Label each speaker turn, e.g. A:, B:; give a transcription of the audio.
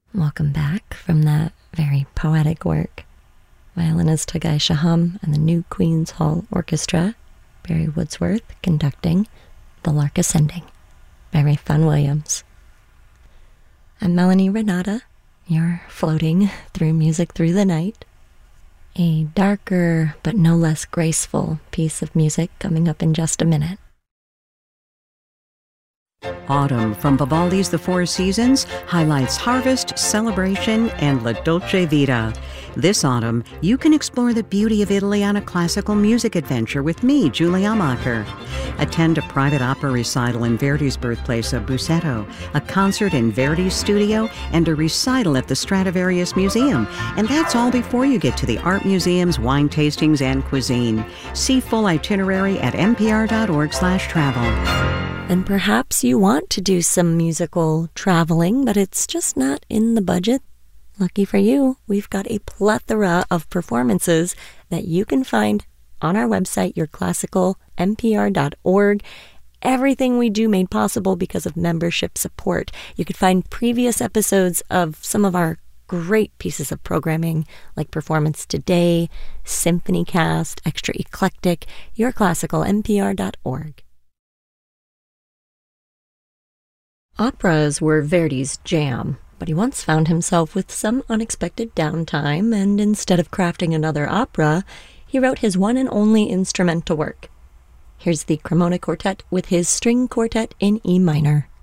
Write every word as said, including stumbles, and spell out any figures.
A: Welcome back from that very poetic work. Violinist Tagai Shaham and the New Queen's Hall Orchestra, Barry Woodsworth conducting The Lark Ascending by Ralph Vaughan Williams. I'm Melanie Renata. You're floating through music through the night. A darker but no less graceful piece of music coming up in just a minute.
B: Autumn from Vivaldi's The Four Seasons highlights harvest, celebration, and La Dolce Vita. This autumn, you can explore the beauty of Italy on a classical music adventure with me, Julie Amacher. Attend a private opera recital in Verdi's birthplace of Busseto, a concert in Verdi's studio, and a recital at the Stradivarius Museum. And that's all before you get to the art museums, wine tastings, and cuisine. See full itinerary at npr.org slash travel.
A: And perhaps you want to do some musical traveling, but it's just not in the budget. Lucky for you, we've got a plethora of performances that you can find on our website, your classical n p r dot org. Everything we do made possible because of membership support. You could find previous episodes of some of our great pieces of programming, like Performance Today, Symphony Cast, Extra Eclectic, your classical n p r dot org. Operas were Verdi's jam, but he once found himself with some unexpected downtime, and instead of crafting another opera, he wrote his one and only instrumental work. Here's the Cremona Quartet with his string quartet in E minor.